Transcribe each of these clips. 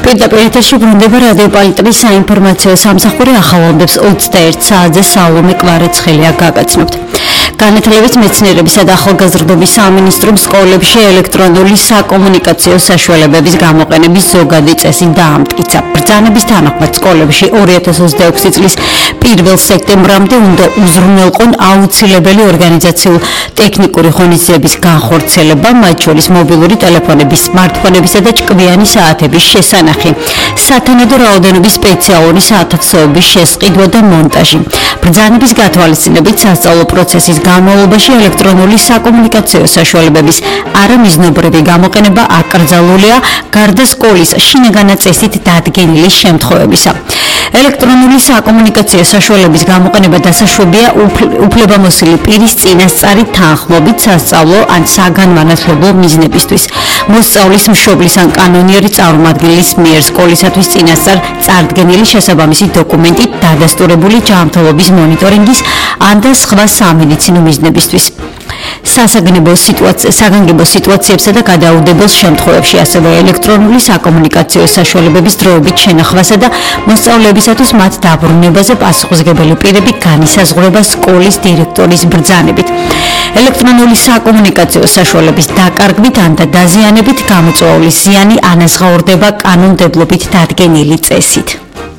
პირდაპირ ეთერში ბრუნდება რადიო პალიტრის საინფორმაციო სამსახური ახალ ამბებს 21 საათზე სალომე კვარაცხელია გაგაცნობთ. განათლების მეცნიერებისა და ახალგაზრდობის სამინისტრომ სკოლებში ელექტრონული საკომუნიკაციო საშუალებების გამოყენების ზოგადი წესი დაამტკიცა. ბრძანების თანახმად სკოლებში 2026 წლის 1 სექტემბრამდე უნდა უზრუნველყონ აუცილებელი ორგანიზაციულ ტექნიკური ღონისძიების განხორციელება, მათ შორის მობილური ტელეფონების, სმარტფონებისა და ჭკვიანი საათების შესანახი, სათანადო რაოდენობის სპეციალური საათასოების შესყიდვა და მონტაჟი. ბრძანების გათვალისწინებით სასწავლო პროცესის განმავლობაში ელექტრონული საკომუნიკაციო საშუალებების არამიზნობრივი გამოყენება აკრძალულია გარდა სკოლის შინაგანი წესით დადგენილი შემთხვევებისა. ელექტრონული საკომუნიკაციო საშუალების გამოყენება დასაშვებია უფლებამოსილი პირის წინასწარი თანხმობით სასწავლო ან საგანმანათლებლო მიზნებისთვის. მოსწავლის მშობლის ან კანონიერი წარმომადგენლის მიერ სკოლისათვის წინასწარ წარდგენილი შესაბამისი დოკუმენტით დადასტურებული ჯანმრთელობის მონიტორინგის ან და სხვა სამედიცინო მიზნებისთვის. სასაგანგებო სიტუაციებსა და გადაუდებელ შემთხვევებში, ასევე ელექტრონული საკომუნიკაციო საშუალებების დროებით შენახვასა და მოსწავლეებისათვის მათ დაბრუნებაზე პასუხისმგებელი პირები განისაზღვრება სკოლის დირექტორის ბრძანებით. ელექტრონული საკომუნიკაციო საშუალების დაკარგვით ან და დაზიანებით გამოწვეული ზიანი ანაზღაურდება კანონმდებლობით დადგენილი წესით.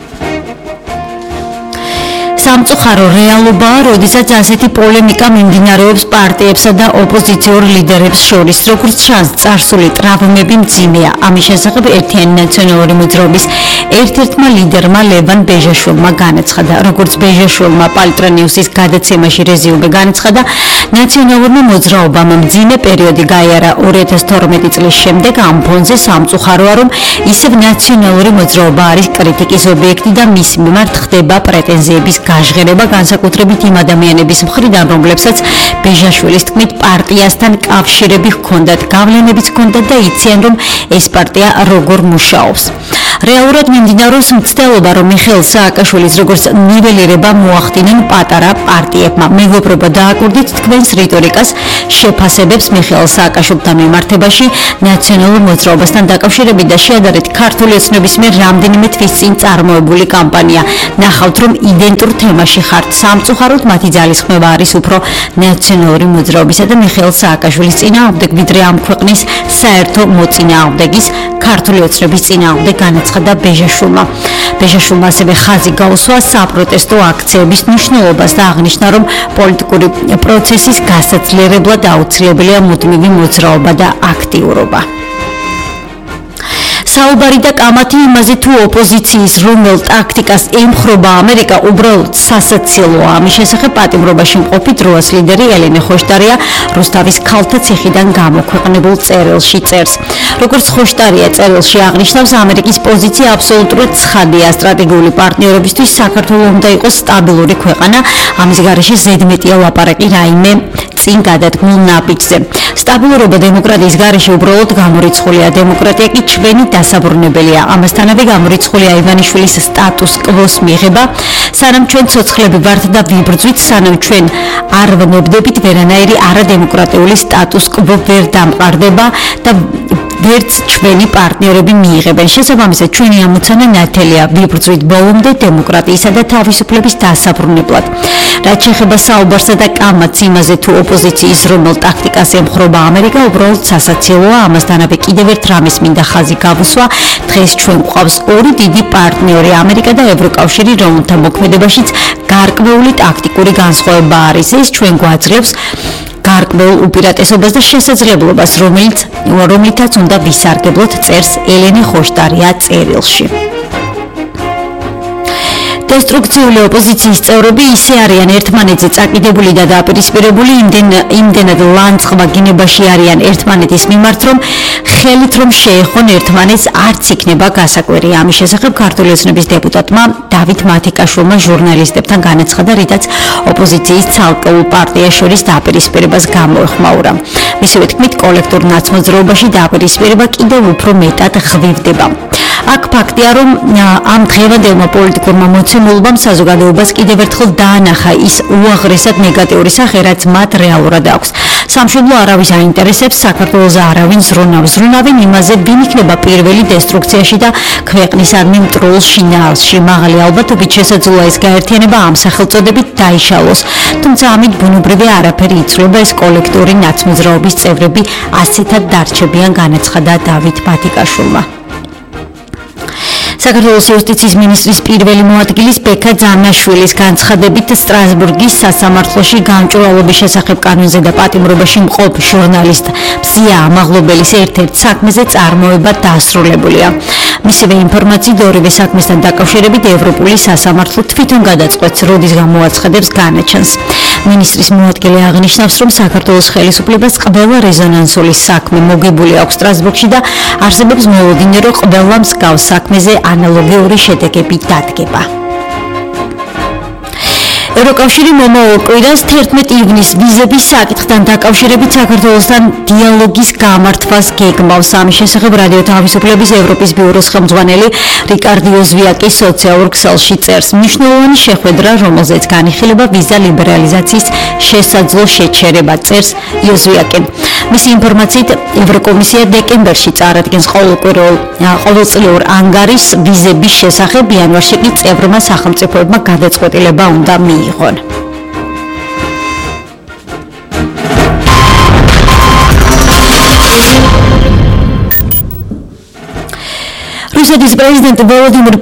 სამწუხარო რეალობაა, როდესაც ასეთი პოლემიკა მიმდინარეობს პარტიებსა და ოპოზიციურ ლიდერებს შორის, როგორც ჩანს, წარსული ტრავმები მძიმეა. ამის შესახებ ერთიანი ნაციონალური მოძრაობის ერთ-ერთმა ლიდერმა ლევან ბეჟაშვილმა განაცხადა. როგორც ბეჟაშვილმა პალტრა ნიუსის გადაცემაში რეზიუმე განაცხადა, ნაციონალურმა მოძრაობამ მძიმე პერიოდი გაიარა 2012 წლის შემდეგ. ამ ფონზე სამწუხაროა, რომ ისევ ნაციონალური მოძრაობა არის კრიტიკის ობიექტი და მის მიმართ ხდება პრეტენზიების გაჟღერება, განსაკუთრებით იმ ადამიანების მხრიდან, რომლებსაც ბეჟაშვილის თქმით პარტიასთან კავშირები ჰქონდათ, გავლენებიც ჰქონდათ და იციან, რომ ეს პარტია როგორ მუშაობს. რეალურად მიმდინარეობს მცდელობა, რომ მიხეილ სააკაშვილის როგორც ნიველირება მოახდინონ პატარა პარტიებმა. მეგობრობა დააკვირდით თქვენს რიტორიკას, შეფასებებს მიხეილ სააკაშვილთან მიმართებაში ნაციონალურ მოძრაობასთან დაკავშირებით და შეადარეთ ქართული ოცნების მიერ რამდენიმე თვის წინ წარმოებული კამპანია. ნახავთ, რომ იდენტურ თემაში ხართ. სამწუხაროდ მათი ძალისხმევა არის უფრო ნაციონალური მოძრაობისა და მიხეილ სააკაშვილის წინააღმდეგ, ვიდრე ამ ქვეყნის საერთო მოწინააღმდეგის ქართული ოცნების წინააღმდეგ განაცხადა ბეჟაშვილმა. ბეჟაშვილმა ასევე ხაზი გაუსვა საპროტესტო აქციების მნიშვნელობას და აღნიშნა, რომ პოლიტიკური პროცესის გასაძლიერებლად აუცილებელია მუდმივი მოძრაობა და აქტიურობა. საუბარი და კამათი იმაზე, თუ ოპოზიციის რომელ ტაქტიკას ემხრობა ამერიკა, უბრალოდ სასაცილოა. ამის შესახებ პატიმრობაში მყოფი დროას ლიდერი ელენე ხოშტარია რუსთავის ქალთა ციხიდან გამოქვეყნებულ წერილში წერს. როგორც ხოშტარია წერილში აღნიშნავს, ამერიკის პოზიცია აბსოლუტურად ცხადია. სტრატეგიული პარტნიორობისთვის საქართველო უნდა იყოს სტაბილური ქვეყანა. ამის გარეშე ზედმეტია ლაპარაკი რაიმე წინ გადადგმულ ნაბიჯზე. სტაბილურობა დემოკრატიის გარეშე უბრალოდ გამორიცხულია. დემოკრატია კი ჩვენი დასაბრუნებელია. ამასთანავე გამორიცხულია ივანიშვილის სტატუს კვოს მიღება, სანამ ჩვენ ცოცხლები ვართ და ვიბრძვით, სანამ ჩვენ არ ვნებდებით, ვერანაირი არადემოკრატიული სტატუს კვო ვერ დამყარდება და ვერც ჩვენი პარტნიორები მიიღებენ. შესაბამისად, ჩვენი ამოცანა ნათელია, ვიბრძვით ბოლომდე დემოკრატიისა და თავისუფლების დასაბრუნებლად. რაც შეეხება საუბარსა და კამათს იმაზე, თუ ოპოზიციის რომელ ტაქტიკას ემხრობა ამერიკა, უბრალოდ სასაცილოა. ამასთანავე კიდევ ერთ რამეს მინდა ხაზი გავუსვა. დღეს ჩვენ გვყავს ორი დიდი პარტნიორი, ამერიკა და ევროკავშირი, რომელთა მოქმედებაშიც გარკვეული ტაქტიკური განსხვავება არის. ეს ჩვენ გვაძლევს გარკვეულ უპირატესობას და შესაძლებლობას, რომლითაც უნდა ვისარგებლოთ, წერს ელენე ხოშტარია წერილში. დესტრუქციული ოპოზიციის წევრები ისე არიან ერთმანეთზე წაკიდებული და დაპირისპირებული, იმდენად ლანძღვა გინებაში არიან ერთმანეთის მიმართ, რომ ხელით რომ შეეხონ ერთმანეთს არც იქნება გასაკვირი. ამის შესახებ ქართული ოცნების დეპუტატმა დავით მათიკაშვილმა ჟურნალისტებთან განაცხადა, რითაც ოპოზიციის ცალკეულ პარტიას შორის დაპირისპირებას გამოეხმაურა. მისივე თქმით, კოლექტურ ნაცმოძრაობაში დაპირისპირება კიდევ უფრო მეტად ღვივდება. აქ ფაქტია, რომ ამ დღევანდელმა პოლიტიკურმა მოცემულობამ საზოგადოებას კიდევ ერთხელ დაანახა ის უაღრესად ნეგატიური სახე, რაც მათ რეალურად აქვს. სამშობლო არავის აინტერესებს, საქართველოს არავინ ზრუნავენ იმაზე, ვინ იქნება პირველი დესტრუქციაში და ქვეყნისადმი მტრულ შინაარსში. მაღალი ალბათობით შესაძლოა ეს გაერთიანება ამ სახელწოდებით დაიშალოს. თუმცა ამით ბუნებრივი არაფერი იცვლება, ეს კოლექტიური ნაცმოძრაობის წევრები ასეთად დარჩებიან, განაცხადა დავით ბათიკაშვილმა. საქართველოს იუსტიციის მინისტრის პირველი მოადგილის ბექა ძანაშვილის განცხადებით სტრასბურგის სასამართლოში გამჭვირვალობის შესახებ კანონზე და პატიმრობაში მყოფ ჟურნალისტ მზია ამაღლობელის ერთ-ერთ საქმეზე წარმოება დასრულებულია. მისივე ინფორმაციით ორივე საქმესთან დაკავშირებით ევროპული სასამართლო თვითონ გადაწყვეტს, როდის გამოაცხადებს განაჩენს. მინისტრის მოადგილე აღნიშნავს, რომ საქართველოს ხელისუფლებას ყველა რეზონანსული საქმე მოგებული აქვს სტრასბურგში და არსებობს მოლოდინე, რომ ყველა მსგავს საქმეზე ანალოგიური შედეგები დადგება. ევროკავშირი მომავალ კვირას 11 ივნისს ვიზების საკითხთან დაკავშირებით საქართველოსთან დიალოგის გამართვას გეგმავს. ამის შესახებ რადიო თავისუფლების ევროპის ბიუროს ხელმძღვანელი რიკარდ იოზვიაკი სოციალურ ქსელში წერს. მნიშვნელოვანი შეხვედრა, რომელზეც განიხილება ვიზა ლიბერალიზაციის შესაძლო შეჩერება, წერს იოზვიაკი. მისი ინფორმაციით, ევროკომისია დეკემბერში წარადგენს ყოველწლიურ ანგარიშს ვიზების შესახებ, იანვარში კი წევრმა სახელმწიფოებმა გადაწყვეტილება უნდა მიიღონ. რუსეთის პრეზიდენტი ვლადიმერ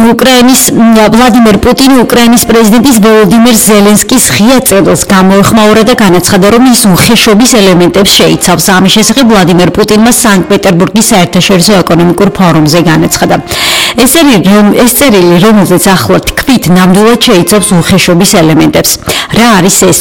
პუტინი უკრაინის პრეზიდენტის ვოლოდიმირ ზელენსკის ღია წოდს გამოეხმაურა და განაცხადა, რომ ის უხეშობის ელემენტებს შეიცავს. ამის შესახებ ვლადიმერ პუტინმა სანქტ-პეტერბურგის საერთაშორისო ეკონომიკურ ფორუმზე განაცხადა. ეს წერილი, რომელზეც ახლა თქვით, ნამდვილად შეიცავს უხეშობის ელემენტებს. რა არის ეს?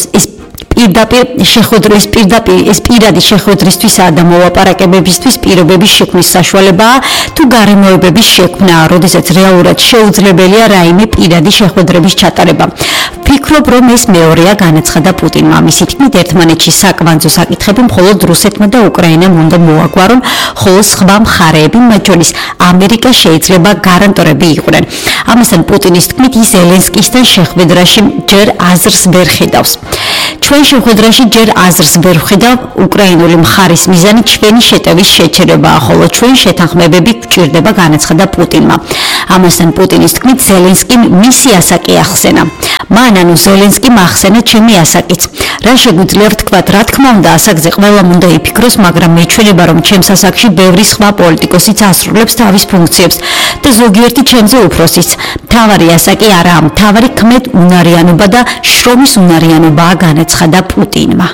პირადი შეხვედრისთვისა და მოლაპარაკებებისთვის პირობების შექმნის საშუალებაა თუ გარემოებების შექმნა, როდესაც რეალურად შეუძლებელია რაიმე პირადი შეხვედრების ჩატარება. ვფიქრობ, რომ ეს მეორეა, განაცხადა პუტინმა. მისი თქმით, ერთმანეთში საკვანძო საკითხები მხოლოდ რუსეთმა და უკრაინამ უნდა მოაგვარონ, ხოლო სხვა მხარეები, მათ შორის ამერიკა, შეიძლება გარანტორები იყვნენ. ამასთან პუტინის თქმით, ის ზელენსკისთან შეხვედრაში ჯერ აზრს ვერ ხედავს. ჩვენ შეხვედრაში ჯერ აზრს ვერ ვხედავ, უკრაინული მხარის მიზანი ჩვენი შეტევის შეჩერებაა, ხოლო ჩვენ შეთანხმებები გვჭირდება, განაცხადა პუტინმა. ამასთან პუტინის თქმით, ზელენსკიმ მისი ასაკი ახსენა. მან ანუ ზელენსკიმ ახსენა ჩემი ასაკიც. რა შეგვიძლია ვთქვათ, რა თქმა უნდა, ასაკზე ყველამ უნდა იფიქროს, მაგრამ მეჩვენება, რომ ჩემს ასაკში ბევრი სხვა პოლიტიკოსიც ასრულებს თავის ფუნქციებს და ზოგიერთი ჩემზე უფროსიც. მთავარი ასაკი არაა, მთავარი ქმედ უნარიანობა და შრომის უნარიანობაა, განაცხადა პუტინმა.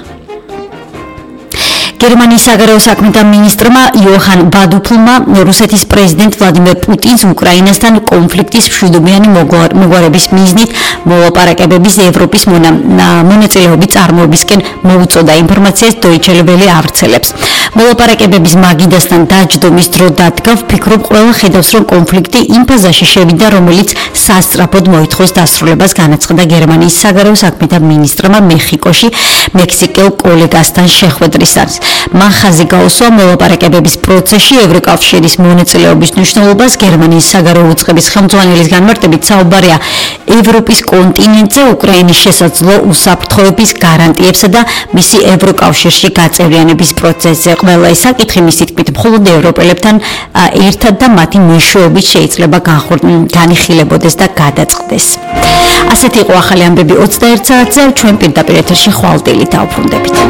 გერმანიის საგარეო საქმეთა მინისტრმა იოჰან ბადუფლმა რუსეთის პრეზიდენტ ვლადიმერ პუტინს უკრაინასთან კონფლიქტის მშვიდობიანი მოგვარების მიზნით მოლაპარაკებების ევროპის მონაწილეობის წარმოებისკენ მოუწოდა. ინფორმაციას Deutsche Welle ავრცელებს. მოლაპარაკებების მაგიდასთან დაჯდომის დრო დადგა, ვფიქრობ, ყველა ხედავს, რომ კონფლიქტი იმ ფაზაში შევიდა, რომელიც სასწრაფოდ მოითხოვს დასრულებას, განაცხადა გერმანიის საგარეო საქმეთა მინისტრმა მეხიკოში მექსიკელ კოლეგასთან შეხვედრისას. მან ხაზი გაუსვა მოლაპარაკებების პროცესში ევროკავშირის მონაწილეობის მნიშვნელობას. გერმანიის საგარეო უწყების ხელმძღვანელის განმარტებით, საუბარია ევროპის კონტინენტზე უკრაინის შესაძლო უსაფრთხოების გარანტიებსა და მისი ევროკავშირში გაწევრიანების პროცესზე. ყველა ეს საკითხი, მისი თქმით, მხოლოდ ევროპელებთან ერთად და მათი მეშვეობით შეიძლება განიხილებოდეს და გადაწყდეს. ასეთი იყო ახალი ამბები 21 საათზე. ჩვენ პირდაპირ ეთერში ხვალ დილით დავბრუნდებით.